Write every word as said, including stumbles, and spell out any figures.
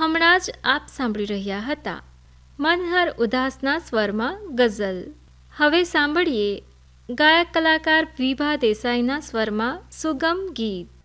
હમણાં જ આપ સાંભળી રહ્યા હતા મનહર ઉદાસના સ્વરમાં ગઝલ. હવે સાંભળીએ ગાયક કલાકાર વિભા દેસાઈના સ્વરમાં સુગમ ગીત.